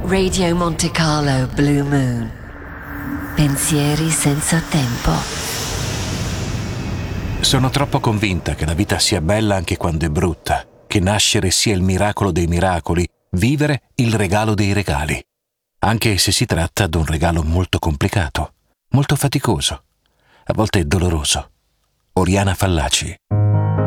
Radio Monte Carlo Blue Moon. Pensieri senza tempo. Sono troppo convinta che la vita sia bella anche quando è brutta, che nascere sia il miracolo dei miracoli, vivere il regalo dei regali. Anche se si tratta di un regalo molto complicato, molto faticoso, a volte doloroso. Oriana Fallaci.